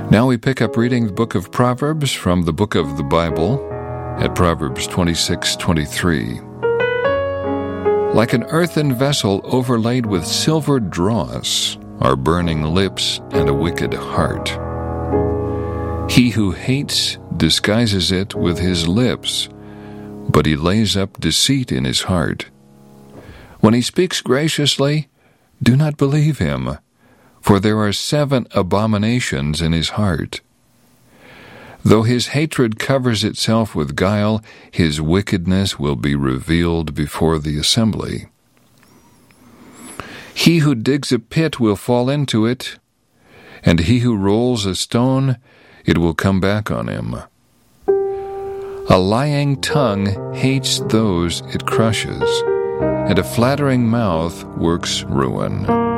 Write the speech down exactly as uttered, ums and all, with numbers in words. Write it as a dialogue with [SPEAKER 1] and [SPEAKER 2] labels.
[SPEAKER 1] Now we pick up reading the book of Proverbs from the book of the Bible at Proverbs twenty-six twenty-three. Like an earthen vessel overlaid with silver dross are burning lips and a wicked heart. He who hates disguises it with his lips, but he lays up deceit in his heart. When he speaks graciously, do not believe him, for there are seven abominations in his heart. Though his hatred covers itself with guile, his wickedness will be revealed before the assembly. He who digs a pit will fall into it, and he who rolls a stone, it will come back on him. A lying tongue hates those it crushes, and a flattering mouth works ruin.